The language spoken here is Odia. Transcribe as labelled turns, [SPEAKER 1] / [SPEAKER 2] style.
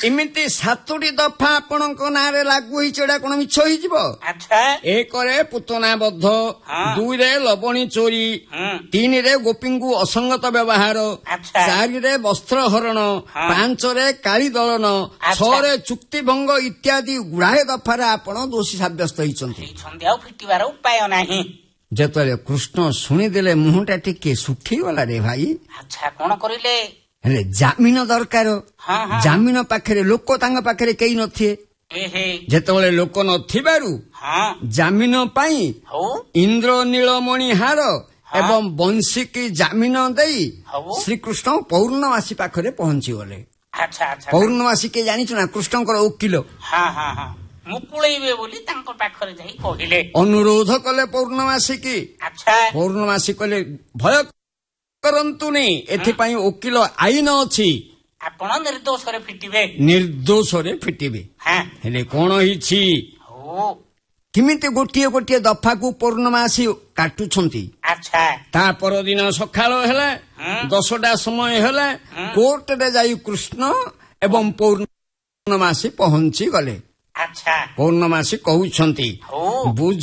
[SPEAKER 1] ଏମିତି 7ଟି ଦଫା ଆପଣଙ୍କ ନାଁରେ ଲାଗୁ ହେଇଛି, ଏଇଟା କଣ ମିଛ ହେଇଯିବ?
[SPEAKER 2] ଆଚ୍ଛା
[SPEAKER 1] 1ରେ ପୁତନା ବଧ, 2ରେ ଲବଣୀ ଚୋରି, 3ରେ ଗୋପୀଙ୍କୁ ଅସଙ୍ଗତ ବ୍ୟବହାର, 4ରେ ବସ୍ତ୍ର ହରଣ, 5ରେ କାଳି ଦଳନ, 6ରେ ଚୁକ୍ତି ଭଙ୍ଗ ଇତ୍ୟାଦି ଗୁଡ଼ାଏ ଦଫାରେ ଆପଣ ଦୋଷୀ ସାବ୍ୟସ୍ତ ହେଇଛନ୍ତି।
[SPEAKER 2] ଆଉ ଫିଟିବାର ଉପାୟ ନାହିଁ।
[SPEAKER 1] ଯେତେବେଳେ କୃଷ୍ଣ ଶୁଣିଦେଲେ ମୁହଁଟା ଟିକେ ଶୁଖିଗଲା ରେ ଭାଇ।
[SPEAKER 2] ଆଚ୍ଛା କଣ କରିଲେ?
[SPEAKER 1] ହେଲେ ଜାମିନ ଦରକାର। ଜାମିନ ପାଖରେ ଲୋକ ତାଙ୍କ ପାଖରେ କେହି ନଥିବେ। ଯେତେବେଳେ ଲୋକ ନଥିବାରୁ ଜାମିନ ପାଇଁ ଇନ୍ଦ୍ର ନୀଳମଣି ହାର ଏବଂ ବଂଶୀକି ଜାମିନ ଦେଇ ଶ୍ରୀକୃଷ୍ଣ ପୌର୍ଣ୍ଣମାସୀ ପାଖରେ ପହଞ୍ଚିଗଲେ। ପୌର୍ଣ୍ଣମାସୀ କିଏ ଜାଣିଛୁ ନା? କୃଷ୍ଣଙ୍କର ଓକିଲ।
[SPEAKER 2] ମୁକୁଳେଇବେ ବୋଲି ତାଙ୍କ ପାଖରେ ଯାଇ କହିଲେ,
[SPEAKER 1] ଅନୁରୋଧ କଲେ ପୌର୍ଣ୍ଣମାସୀ କି। ପୌର୍ଣ୍ଣମାସୀ କହିଲେ ଭୟ କରନ୍ତୁନି, ଏଥିପାଇଁ ଓକିଲ ଆଇନ ଅଛି,
[SPEAKER 2] ଆପଣ ନିର୍ଦ୍ଦୋଷରେ ଫିଟିବେ।
[SPEAKER 1] ନିର୍ଦ୍ଦୋଷରେ ଫିଟିବେ। ହେଲେ କଣ ହେଇଛି? କେମିତି ଗୋଟିଏ ଗୋଟିଏ ଦଫାକୁ ପୌର୍ଣ୍ଣମାସୀ କାଟୁଛନ୍ତି। ତା ପରଦିନ ସକାଳ ହେଲା, 10ଟା ସମୟ ହେଲା, କୋର୍ଟରେ ଯାଇ କୃଷ୍ଣ ଏବଂ ପୌର୍ଣ୍ଣମାସୀ ପହଞ୍ଚି ଗଲେ। ପୌର୍ଣ୍ଣମାସୀ କହୁଛନ୍ତି ବୁଝ